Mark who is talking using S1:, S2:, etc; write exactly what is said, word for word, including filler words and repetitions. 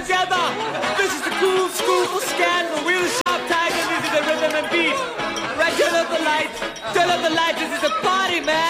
S1: together. This is the cool school for scandal. We're the Sharp Tigers, this is the rhythm and beat. Right, turn up the lights, turn up the lights, this is a party, man.